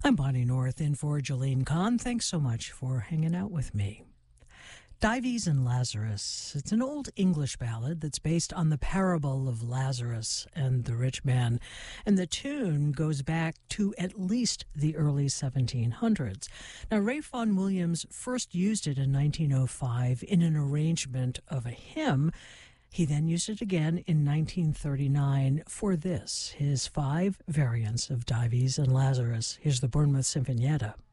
I'm Bonnie North in for Jolene Kahn. Thanks so much for hanging out with me. Dives and Lazarus. It's an old English ballad that's based on the parable of Lazarus and the rich man, and the tune goes back to at least the early 1700s. Now, Ralph Vaughan Williams first used it in 1905 in an arrangement of a hymn. He then used it again in 1939 for this, his 5 variants of Dives and Lazarus. Here's the Bournemouth Sinfonietta.